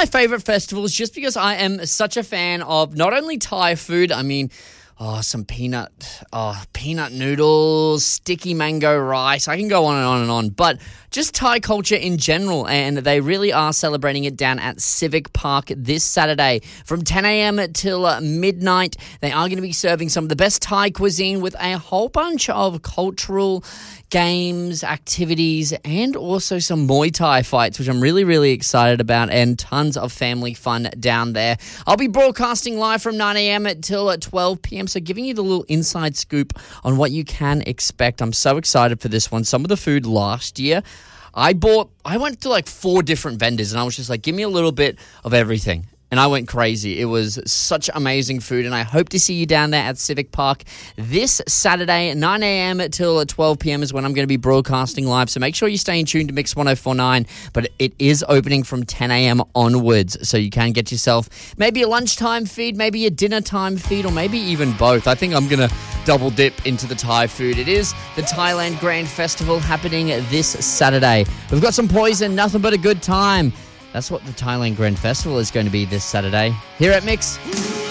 my favorite festivals just because I am such a fan of not only Thai food, some peanut noodles, sticky mango rice. I can go on and on and on, but just Thai culture in general, and they really are celebrating it down at Civic Park this Saturday from 10 a.m. till midnight. They are going to be serving some of the best Thai cuisine with a whole bunch of cultural games, activities, and also some Muay Thai fights, which I'm really, really excited about, and tons of family fun down there. I'll be broadcasting live from 9 a.m. till 12 p.m., so giving you the little inside scoop on what you can expect. I'm so excited for this one. Some of the food last year, I went to like 4 different vendors, and I was just like, give me a little bit of everything. And I went crazy. It was such amazing food, and I hope to see you down there at Civic Park this Saturday, 9 a.m. till 12 p.m. is when I'm going to be broadcasting live. So make sure you stay in tune to Mix 104.9, but it is opening from 10 a.m. onwards, so you can get yourself maybe a lunchtime feed, maybe a dinner time feed, or maybe even both. I think I'm going to double dip into the Thai food. It is the Thailand Grand Festival happening this Saturday. We've got some Poison, nothing but a good time. That's what the Thailand Grand Festival is going to be this Saturday here at Mix.